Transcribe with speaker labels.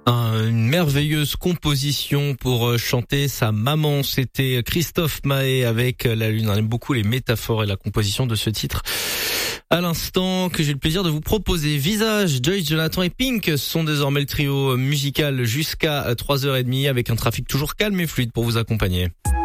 Speaker 1: Une merveilleuse composition pour chanter sa maman. C'était Christophe Mahé avec La Lune. On aime beaucoup les métaphores et la composition de ce titre. À l'instant, que j'ai le plaisir de vous proposer. Visage, Joyce Jonathan et Pink sont désormais le trio musical jusqu'à 3h30 avec un trafic toujours calme et fluide pour vous accompagner.